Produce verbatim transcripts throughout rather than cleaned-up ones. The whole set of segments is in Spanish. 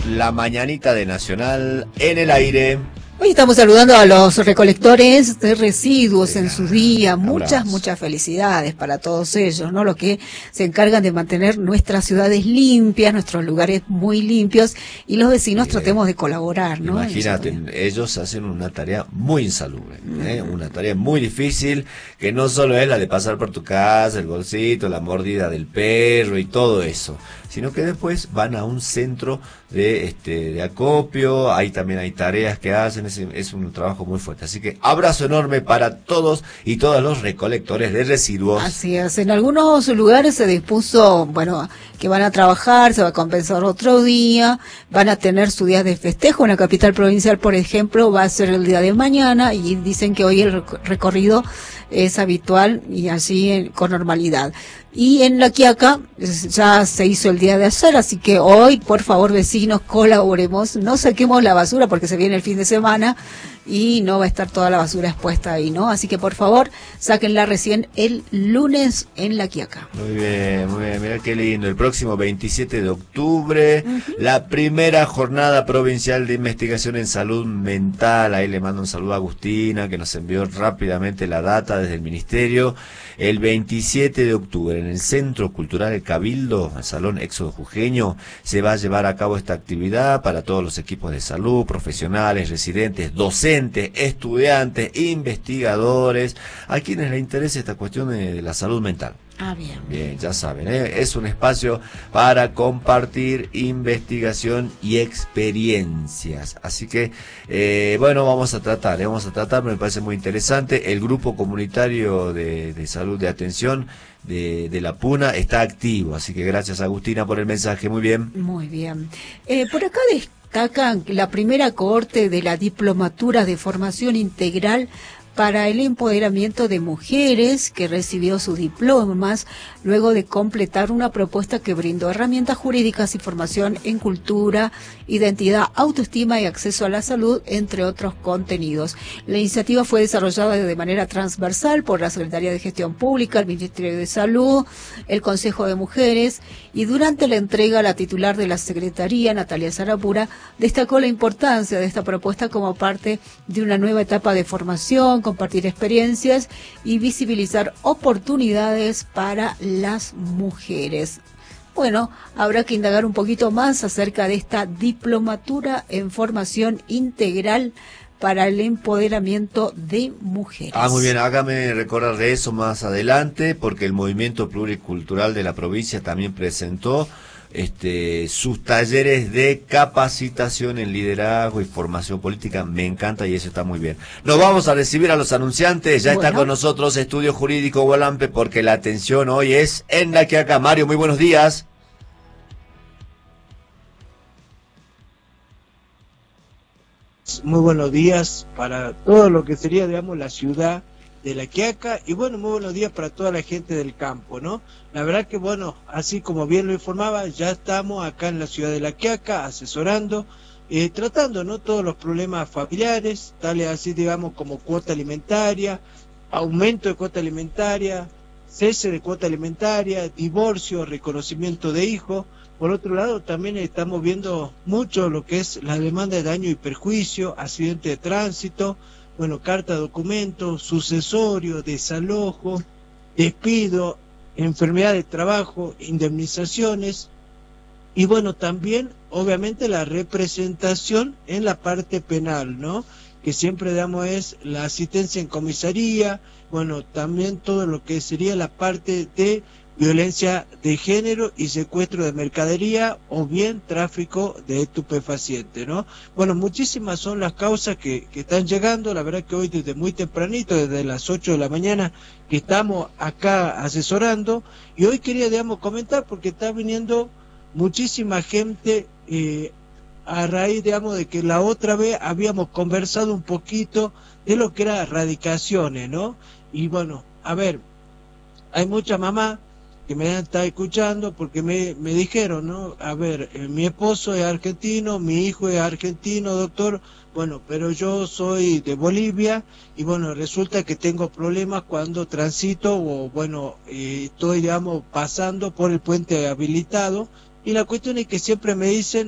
la mañanita de Nacional en el aire. Hoy estamos saludando a los recolectores de residuos en su día. Muchas, Abrazo. muchas felicidades para todos ellos, ¿no? Los que se encargan de mantener nuestras ciudades limpias, nuestros lugares muy limpios, y los vecinos Bien. tratemos de colaborar, ¿no? Imagínate, ellos hacen una tarea muy insalubre, ¿eh? Mm. Una tarea muy difícil, que no solo es la de pasar por tu casa, el bolsito, la mordida del perro y todo eso, sino que después van a un centro de este de acopio. Ahí también hay tareas que hacen, es, es un trabajo muy fuerte. Así que abrazo enorme para todos y todos los recolectores de residuos. Así es, en algunos lugares se dispuso, bueno, que van a trabajar, se va a compensar otro día, van a tener su día de festejo. En la capital provincial, por ejemplo, va a ser el día de mañana, y dicen que hoy el recorrido es habitual y así en, con normalidad. Y en La Quiaca ya se hizo el día de ayer, así que hoy, por favor, vecinos, colaboremos, no saquemos la basura porque se viene el fin de semana y no va a estar toda la basura expuesta ahí, ¿no? Así que, por favor, sáquenla recién el lunes en La Quiaca. Muy bien, muy bien, mirá qué lindo. El próximo veintisiete de octubre, uh-huh. La primera jornada provincial de investigación en salud mental. Ahí le mando un saludo a Agustina, que nos envió rápidamente la data desde el ministerio. El veintisiete de octubre, en el Centro Cultural El Cabildo, el Salón Éxodo Jujeño, se va a llevar a cabo esta actividad para todos los equipos de salud, profesionales, residentes, docentes, estudiantes, investigadores, a quienes les interese esta cuestión de, de la salud mental. Ah, bien. Bien, ya saben, ¿eh? Es un espacio para compartir investigación y experiencias. Así que, eh, bueno, vamos a tratar, ¿eh? vamos a tratar, me parece muy interesante. El grupo comunitario de, de salud de atención de, de la Puna está activo, así que gracias, Agustina, por el mensaje. Muy bien. Muy bien. Eh, por acá destacan la primera cohorte de la Diplomatura de Formación Integral para el Empoderamiento de Mujeres, que recibió sus diplomas luego de completar una propuesta que brindó herramientas jurídicas y formación en cultura, identidad, autoestima y acceso a la salud, entre otros contenidos. La iniciativa fue desarrollada de manera transversal por la Secretaría de Gestión Pública, el Ministerio de Salud, el Consejo de Mujeres, y durante la entrega, la titular de la Secretaría, Natalia Sarapura, destacó la importancia de esta propuesta como parte de una nueva etapa de formación, compartir experiencias y visibilizar oportunidades para las mujeres. Bueno, habrá que indagar un poquito más acerca de esta diplomatura en formación integral para el empoderamiento de mujeres. Ah, muy bien, hágame recordar de eso más adelante, porque el Movimiento Pluricultural de la provincia también presentó este sus talleres de capacitación en liderazgo y formación política. Me encanta y eso está muy bien. Nos vamos a recibir a los anunciantes. Ya bueno. Está con nosotros Estudio Jurídico Gualampe, porque la atención hoy es en La Quiaca. Mario, muy buenos días. Muy buenos días para todo lo que sería, digamos, la ciudad de La Quiaca, y bueno, muy buenos días para toda la gente del campo, ¿no? La verdad que, bueno, así como bien lo informaba, ya estamos acá en la ciudad de La Quiaca asesorando, eh, tratando, ¿no?, todos los problemas familiares, tales así, digamos, como cuota alimentaria, aumento de cuota alimentaria, cese de cuota alimentaria, divorcio, reconocimiento de hijos. Por otro lado, también estamos viendo mucho lo que es la demanda de daño y perjuicio, accidente de tránsito, bueno, carta de documento, sucesorio, desalojo, despido, enfermedad de trabajo, indemnizaciones, y bueno, también, obviamente, la representación en la parte penal, ¿no?, que siempre damos es la asistencia en comisaría, bueno, también todo lo que sería la parte de violencia de género y secuestro de mercadería, o bien tráfico de estupefacientes, ¿no? Bueno, muchísimas son las causas que, que están llegando. La verdad que hoy desde muy tempranito, desde las ocho de la mañana, que estamos acá asesorando, y hoy quería, digamos, comentar, porque está viniendo muchísima gente eh, a raíz, digamos, de que la otra vez habíamos conversado un poquito de lo que eran erradicaciones, ¿no? Y bueno, a ver, hay mucha mamá que me está escuchando, porque me, me dijeron, ¿no? A ver, eh, mi esposo es argentino, mi hijo es argentino, doctor, bueno, pero yo soy de Bolivia, y bueno, resulta que tengo problemas cuando transito, o bueno, eh, estoy, digamos, pasando por el puente habilitado, y la cuestión es que siempre me dicen,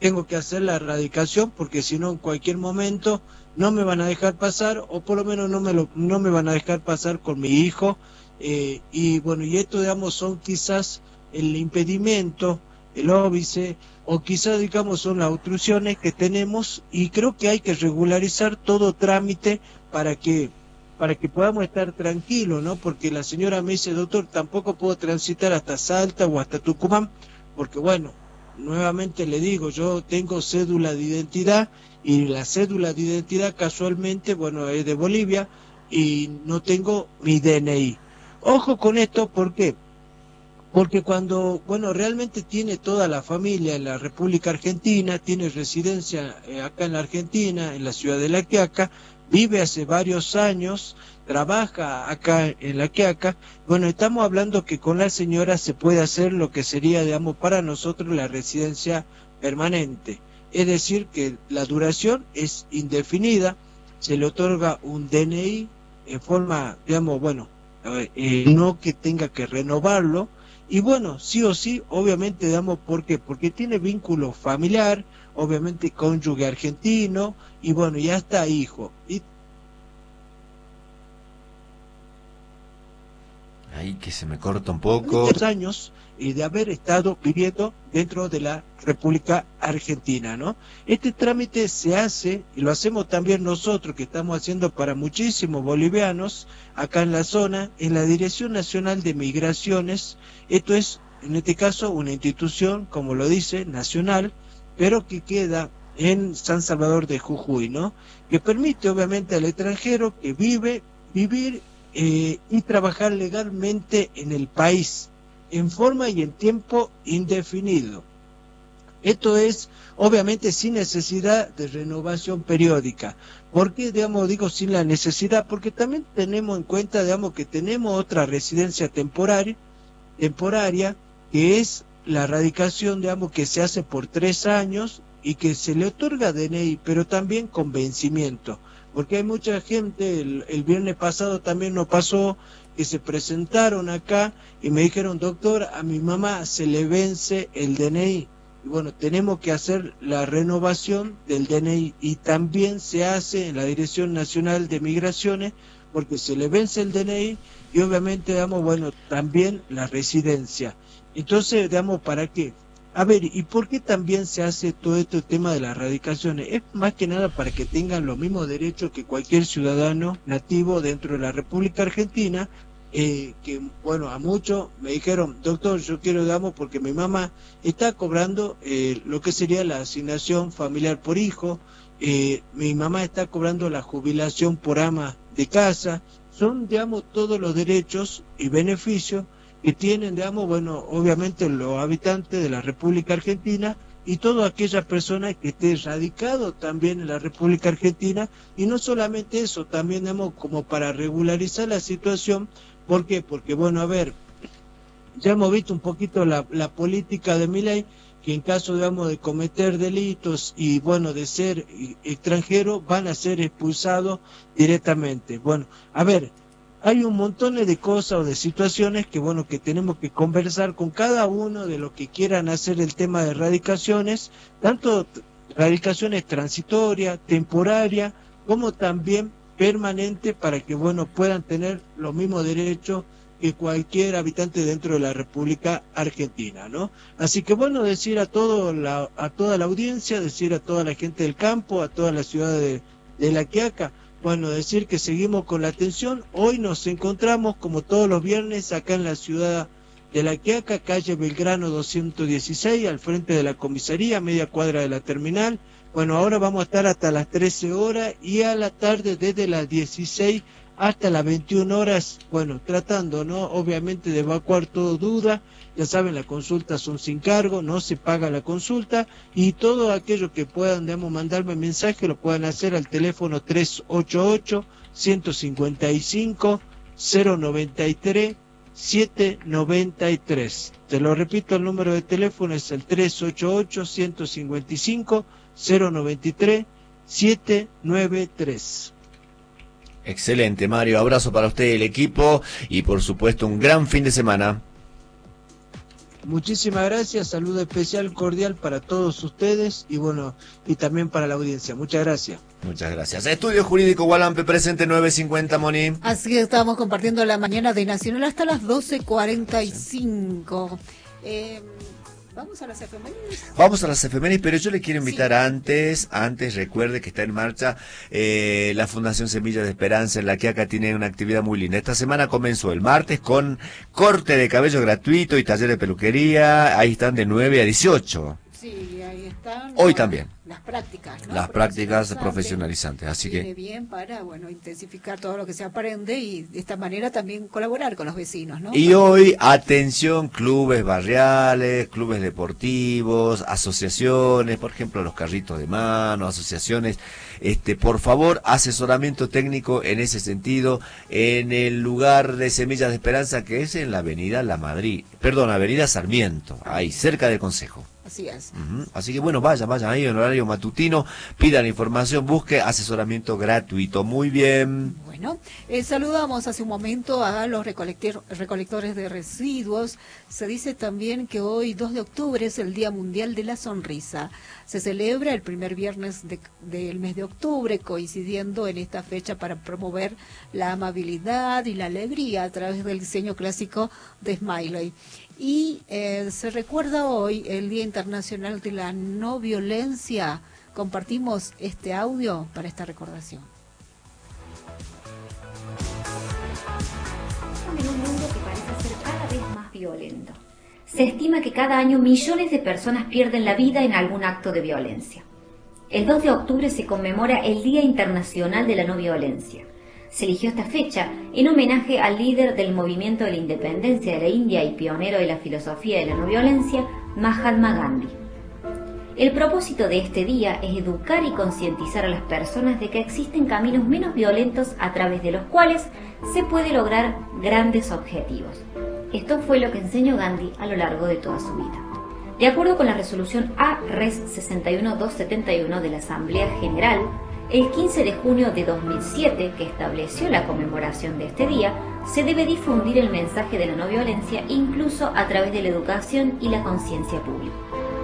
tengo que hacer la erradicación porque si no en cualquier momento no me van a dejar pasar o por lo menos no me, lo, no me van a dejar pasar con mi hijo. Eh, y bueno, y esto digamos son quizás el impedimento, el óbice, o quizás digamos son las obstrucciones que tenemos y creo que hay que regularizar todo trámite para que para que podamos estar tranquilos, ¿no? Porque la señora me dice, doctor, tampoco puedo transitar hasta Salta o hasta Tucumán, porque bueno, nuevamente le digo, yo tengo cédula de identidad y la cédula de identidad casualmente, bueno, es de Bolivia y no tengo mi D N I. Ojo con esto, ¿por qué? Porque cuando, bueno, realmente tiene toda la familia en la República Argentina, tiene residencia eh, acá en la Argentina, en la ciudad de La Quiaca, vive hace varios años, trabaja acá en La Quiaca, bueno, estamos hablando que con la señora se puede hacer lo que sería, digamos, para nosotros la residencia permanente. Es decir, que la duración es indefinida, se le otorga un D N I en forma, digamos, bueno, eh, no que tenga que renovarlo, y bueno, sí o sí, obviamente, digamos, ¿por qué? Porque tiene vínculo familiar, obviamente cónyuge argentino, y bueno, ya está hijo. Y... Ahí que se me corta un poco. años y de haber estado viviendo dentro de la República Argentina, ¿no? Este trámite se hace, y lo hacemos también nosotros, que estamos haciendo para muchísimos bolivianos, acá en la zona, en la Dirección Nacional de Migraciones. Esto es, en este caso, una institución, como lo dice, nacional, pero que queda en San Salvador de Jujuy, ¿no? Que permite, obviamente, al extranjero que vive, vivir eh, y trabajar legalmente en el país, en forma y en tiempo indefinido. Esto es, obviamente, sin necesidad de renovación periódica. ¿Por qué, digamos, digo sin la necesidad? Porque también tenemos en cuenta, digamos, que tenemos otra residencia temporaria, temporaria, que es la radicación, digamos, que se hace por tres años y que se le otorga D N I, pero también con vencimiento. Porque hay mucha gente, el, el viernes pasado también nos pasó, que se presentaron acá y me dijeron, doctor, a mi mamá se le vence el D N I. Y bueno, tenemos que hacer la renovación del D N I y también se hace en la Dirección Nacional de Migraciones porque se le vence el D N I y obviamente, digamos, bueno, también la residencia. Entonces, digamos, ¿para qué? A ver, ¿y por qué también se hace todo este tema de las radicaciones? Es más que nada para que tengan los mismos derechos que cualquier ciudadano nativo dentro de la República Argentina, eh, que, bueno, a muchos me dijeron, doctor, yo quiero, digamos, porque mi mamá está cobrando eh, lo que sería la asignación familiar por hijo, eh, mi mamá está cobrando la jubilación por ama de casa, son, digamos, todos los derechos y beneficios que tienen, digamos, bueno, obviamente los habitantes de la República Argentina y todas aquellas personas que estén radicados también en la República Argentina, y no solamente eso, también, digamos, como para regularizar la situación. ¿Por qué? Porque, bueno, a ver, ya hemos visto un poquito la, la política de Milei, que en caso, digamos, de cometer delitos y, bueno, de ser extranjero, van a ser expulsados directamente. Bueno, a ver, hay un montón de cosas o de situaciones que, bueno, que tenemos que conversar con cada uno de los que quieran hacer el tema de radicaciones, tanto radicaciones transitorias, temporarias, como también permanentes, para que, bueno, puedan tener los mismos derechos que cualquier habitante dentro de la República Argentina, ¿no? Así que, bueno, decir a todo la, a toda la audiencia, decir a toda la gente del campo, a toda la ciudad de, de La Quiaca, bueno, decir que seguimos con la atención. Hoy nos encontramos, como todos los viernes, acá en la ciudad de La Quiaca, calle Belgrano doscientos dieciséis, al frente de la comisaría, media cuadra de la terminal. Bueno, ahora vamos a estar hasta las trece horas y a la tarde desde las dieciséis hasta las veintiuna horas, bueno, tratando, ¿no? Obviamente de evacuar todo duda. Ya saben, las consultas son sin cargo, no se paga la consulta, y todo aquello que puedan, digamos, mandarme mensaje, lo puedan hacer al teléfono tres ocho ocho, uno cinco cinco, cero nueve tres, siete nueve tres. Te lo repito, el número de teléfono es el tres ocho ocho, uno cinco cinco, cero nueve tres, siete nueve tres. Excelente, Mario. Abrazo para usted y el equipo y, por supuesto, un gran fin de semana. Muchísimas gracias, saludo especial, cordial para todos ustedes y bueno, y también para la audiencia. Muchas gracias. Muchas gracias. Estudio Jurídico Gualampe, presente nueve cincuenta, Moni. Así que estamos compartiendo la mañana de Nacional hasta las doce cuarenta y cinco. Eh, Vamos a las efemérides. Vamos a las efemérides, pero yo le quiero invitar sí. antes, antes recuerde que está en marcha eh, la Fundación Semilla de Esperanza, en la que acá tiene una actividad muy linda. Esta semana comenzó el martes con corte de cabello gratuito y taller de peluquería. Ahí están de nueve a dieciocho. Sí, ahí están. Hoy las, también. Las prácticas, ¿no? Las prácticas profesionalizantes, así Viene que... bien para, bueno, intensificar todo lo que se aprende y de esta manera también colaborar con los vecinos, ¿no? Y hoy, atención, clubes barriales, clubes deportivos, asociaciones, por ejemplo, los carritos de mano, asociaciones, este, por favor, asesoramiento técnico en ese sentido, en el lugar de Semillas de Esperanza, que es en la avenida La Madrid, perdón, avenida Sarmiento, ahí, cerca del Consejo. Así es. Uh-huh. Así que bueno, vayan, vayan ahí en horario matutino, pidan información, busque asesoramiento gratuito. Muy bien. Bueno, eh, saludamos hace un momento a los recolectores de residuos. Se dice también que hoy, dos de octubre, es el Día Mundial de la Sonrisa. Se celebra el primer viernes de, del mes de octubre, coincidiendo en esta fecha para promover la amabilidad y la alegría a través del diseño clásico de Smiley. Y eh, se recuerda hoy el Día Internacional de la No Violencia. Compartimos este audio para esta recordación. En un mundo que parece ser cada vez más violento. Se estima que cada año millones de personas pierden la vida en algún acto de violencia. El dos de octubre se conmemora el Día Internacional de la No Violencia. Se eligió esta fecha en homenaje al líder del movimiento de la independencia de la India y pionero de la filosofía de la no violencia, Mahatma Gandhi. El propósito de este día es educar y concientizar a las personas de que existen caminos menos violentos a través de los cuales se puede lograr grandes objetivos. Esto fue lo que enseñó Gandhi a lo largo de toda su vida. De acuerdo con la resolución A R E S sesenta y uno mil doscientos setenta y uno de la Asamblea General, el quince de junio de dos mil siete, que estableció la conmemoración de este día, se debe difundir el mensaje de la no violencia incluso a través de la educación y la conciencia pública.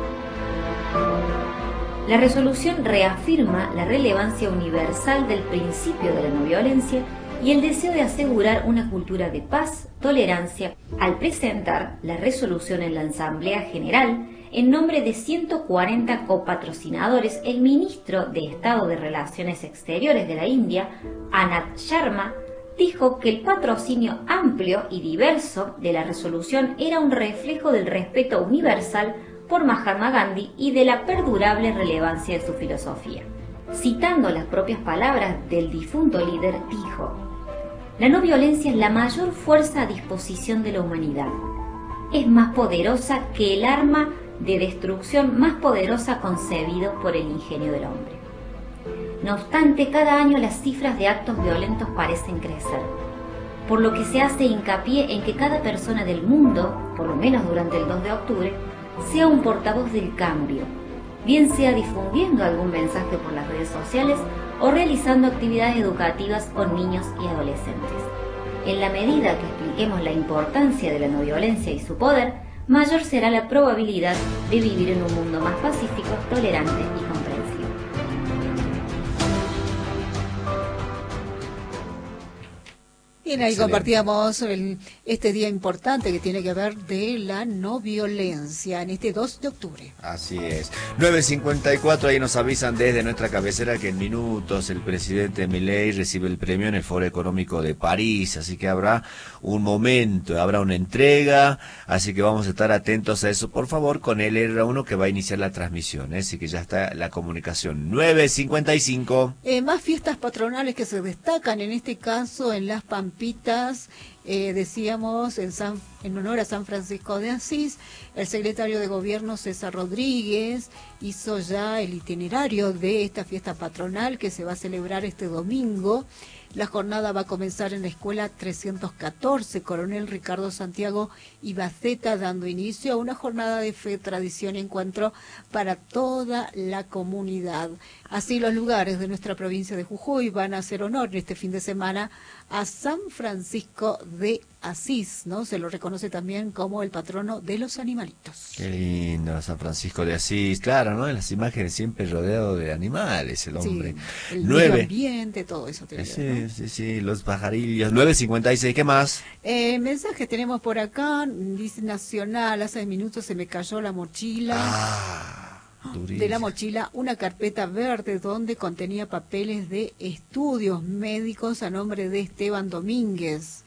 La resolución reafirma la relevancia universal del principio de la no violencia y el deseo de asegurar una cultura de paz, tolerancia. Al presentar la resolución en la Asamblea General, en nombre de ciento cuarenta copatrocinadores, el ministro de Estado de Relaciones Exteriores de la India, Anand Sharma, dijo que el patrocinio amplio y diverso de la resolución era un reflejo del respeto universal por Mahatma Gandhi y de la perdurable relevancia de su filosofía. Citando las propias palabras del difunto líder, dijo: «La no violencia es la mayor fuerza a disposición de la humanidad. Es más poderosa que el arma de destrucción más poderosa concebido por el ingenio del hombre». No obstante, cada año las cifras de actos violentos parecen crecer, por lo que se hace hincapié en que cada persona del mundo, por lo menos durante el dos de octubre, sea un portavoz del cambio, bien sea difundiendo algún mensaje por las redes sociales o realizando actividades educativas con niños y adolescentes. En la medida que expliquemos la importancia de la no violencia y su poder, mayor será la probabilidad de vivir en un mundo más pacífico, tolerante y comprensivo. Bien, ahí compartíamos el, este día importante que tiene que ver de la no violencia en este dos de octubre. Así es. nueve cincuenta y cuatro, ahí nos avisan desde nuestra cabecera que en minutos el presidente Milei recibe el premio en el Foro Económico de París, así que habrá un momento, habrá una entrega, así que vamos a estar atentos a eso. Por favor, con él era uno que va a iniciar la transmisión, ¿eh? Así que ya está la comunicación. nueve cincuenta y cinco. Eh, más fiestas patronales que se destacan, en este caso en Las Pampitas. Eh, decíamos en, San, en honor a San Francisco de Asís, el secretario de Gobierno César Rodríguez hizo ya el itinerario de esta fiesta patronal que se va a celebrar este domingo. La jornada va a comenzar en la escuela trescientos catorce, Coronel Ricardo Santiago Ibaceta, dando inicio a una jornada de fe, tradición y encuentro para toda la comunidad. Así los lugares de nuestra provincia de Jujuy van a hacer honor en este fin de semana a San Francisco de Asís, ¿no? Se lo reconoce también como el patrono de los animalitos. Qué lindo, San Francisco de Asís. Claro, ¿no? En las imágenes siempre rodeado de animales, el hombre. Sí, el Nueve. medio ambiente, todo eso. Tiene Sí, que ver, ¿no? sí, sí, los pajarillos. nueve cincuenta y seis, ¿qué más? Eh, mensajes tenemos por acá, dice Nacional, hace minutos se me cayó la mochila. Ah. De la mochila una carpeta verde donde contenía papeles de estudios médicos a nombre de Esteban Domínguez.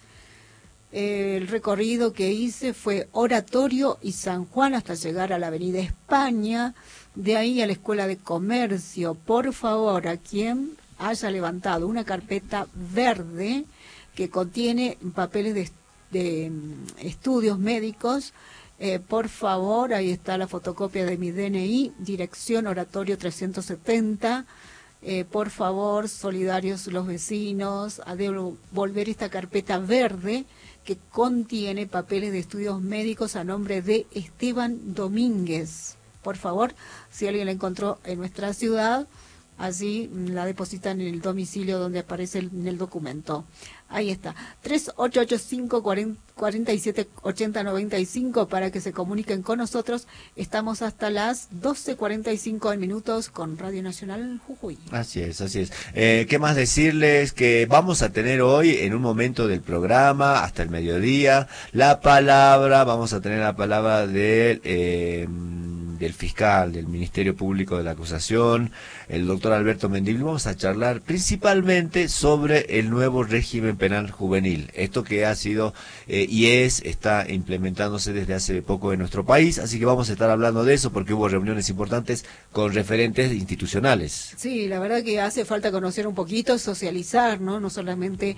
Eh, el recorrido que hice fue Oratorio y San Juan hasta llegar a la Avenida España, de ahí a la Escuela de Comercio. Por favor, a quien haya levantado una carpeta verde que contiene papeles de, de estudios médicos, Eh, por favor, ahí está la fotocopia de mi D N I, dirección Oratorio trescientos setenta. Eh, por favor, solidarios los vecinos, a devolver esta carpeta verde que contiene papeles de estudios médicos a nombre de Esteban Domínguez. Por favor, si alguien la encontró en nuestra ciudad, allí la depositan en el domicilio donde aparece el, en el documento. Ahí está, tres ocho ocho cinco, cuatro siete ocho cero nueve cinco para que se comuniquen con nosotros. Estamos hasta las doce cuarenta y cinco minutos con Radio Nacional Jujuy. Así es, así es. Eh, ¿Qué más decirles? Que vamos a tener hoy, en un momento del programa, hasta el mediodía, la palabra, vamos a tener la palabra del... Eh, del fiscal, del Ministerio Público de la Acusación, el doctor Alberto Mendívil. Vamos a charlar principalmente sobre el nuevo régimen penal juvenil. Esto que ha sido eh, y es, está implementándose desde hace poco en nuestro país, así que vamos a estar hablando de eso porque hubo reuniones importantes con referentes institucionales. Sí, la verdad que hace falta conocer un poquito, socializar, ¿no? No solamente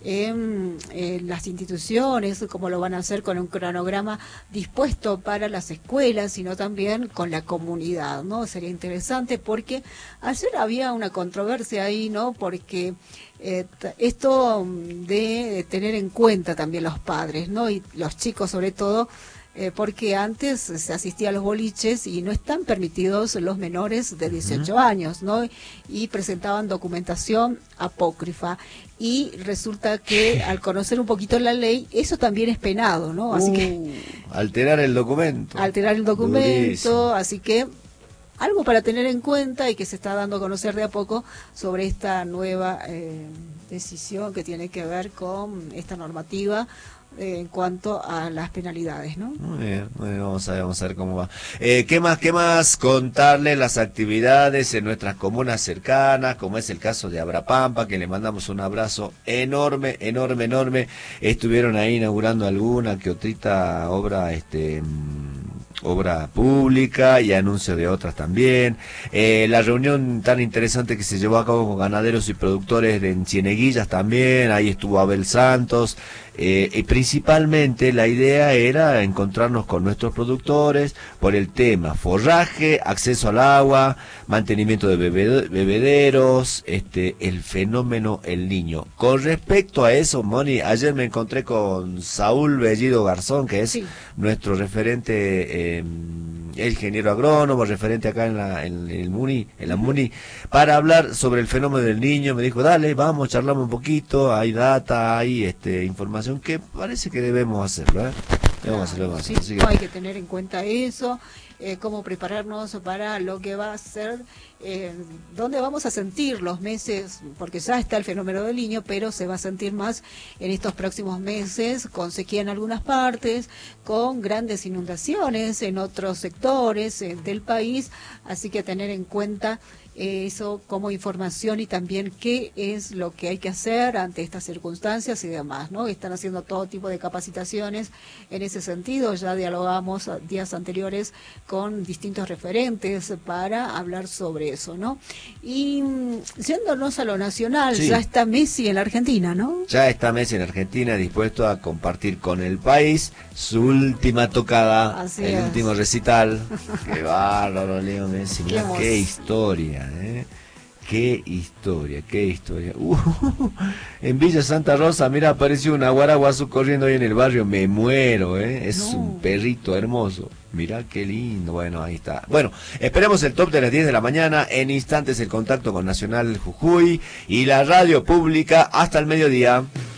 en, en las instituciones, como lo van a hacer con un cronograma dispuesto para las escuelas, sino también con la comunidad, ¿no? Sería interesante porque ayer había una controversia ahí, ¿no? Porque eh, esto de tener en cuenta también los padres, ¿no? Y los chicos sobre todo, eh, porque antes se asistía a los boliches y no están permitidos los menores de dieciocho uh-huh. años, ¿no? Y presentaban documentación apócrifa. Y resulta que al conocer un poquito la ley, eso también es penado, ¿no? Así uh, que alterar el documento. Alterar el documento, Durísimo. Así que algo para tener en cuenta y que se está dando a conocer de a poco sobre esta nueva eh, decisión que tiene que ver con esta normativa eh, en cuanto a las penalidades, ¿no? Muy bien, muy bien, vamos a ver, vamos a ver cómo va. Eh, ¿Qué más, qué más? Contarles las actividades en nuestras comunas cercanas, como es el caso de Abrapampa, que le mandamos un abrazo enorme, enorme, enorme. Estuvieron ahí inaugurando alguna que otrita obra, este... obra pública y anuncio de otras también. Eh, la reunión tan interesante que se llevó a cabo con ganaderos y productores de en Cieneguillas también, ahí estuvo Abel Santos, eh, y principalmente la idea era encontrarnos con nuestros productores por el tema forraje, acceso al agua, mantenimiento de bebed- bebederos, este, el fenómeno El Niño. Con respecto a eso, Moni, ayer me encontré con Saúl Bellido Garzón, que es sí. nuestro referente, eh, el ingeniero agrónomo, referente acá en la en el MUNI, en la MUNI, para hablar sobre el fenómeno del niño. Me dijo, dale, vamos, charlamos un poquito, hay data, hay este información que parece que debemos hacerlo, ¿eh? Debemos hacerlo, debemos sí, hacerlo. Así que... hay que tener en cuenta eso, eh, cómo prepararnos para lo que va a ser, eh, dónde vamos a sentir los meses, porque ya está el fenómeno del niño, pero se va a sentir más en estos próximos meses, con sequía en algunas partes, con grandes inundaciones en otros sectores eh, del país, así que tener en cuenta eso como información y también qué es lo que hay que hacer ante estas circunstancias y demás, ¿no? Están haciendo todo tipo de capacitaciones en ese sentido. Ya dialogamos días anteriores con distintos referentes para hablar sobre eso, ¿no? Y yéndonos a lo nacional, sí. Ya está Messi en la Argentina, ¿no? Ya está Messi en Argentina, dispuesto a compartir con el país su última tocada, Así el es. último recital. Qué bárbaro, Leo Messi, qué, qué historia. ¿Eh? Qué historia, qué historia. Uh, en Villa Santa Rosa, mira, apareció una guaraguazú corriendo ahí en el barrio, me muero, ¿eh? Es no. un perrito hermoso. Mira qué lindo, bueno, ahí está. Bueno, esperemos el top de las diez de la mañana, en instantes el contacto con Nacional Jujuy y la radio pública hasta el mediodía.